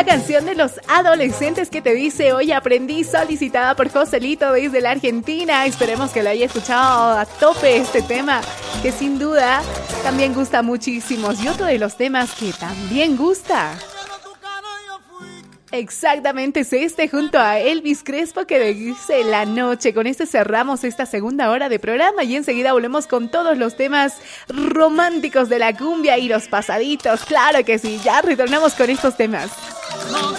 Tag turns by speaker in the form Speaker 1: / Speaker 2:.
Speaker 1: canción de los adolescentes que te dice hoy aprendí, solicitada por Joselito desde la Argentina. Esperemos que lo haya escuchado a tope este tema, que sin duda también gusta muchísimo. Y otro de los temas que también gusta, exactamente, es este junto a Elvis Crespo, que dice La Noche. Con este cerramos esta segunda hora de programa y enseguida volvemos con todos los temas románticos de la cumbia y los pasaditos. Claro que sí, ya retornamos con estos temas.